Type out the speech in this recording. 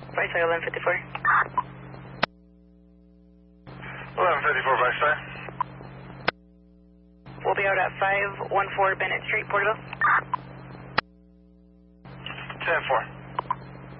Vice 1154. 1154 Vice. We'll be out at 514 Bennett Street, Porterville. 10-4.